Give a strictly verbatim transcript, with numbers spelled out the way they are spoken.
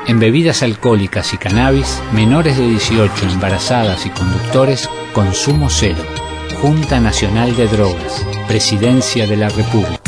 En bebidas alcohólicas y cannabis, menores de dieciocho, embarazadas y conductores, consumo cero. Junta Nacional de Drogas, Presidencia de la República.